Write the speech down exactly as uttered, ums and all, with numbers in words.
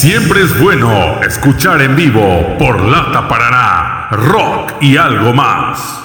Siempre es bueno escuchar en vivo por Lata Paraná, rock y algo más.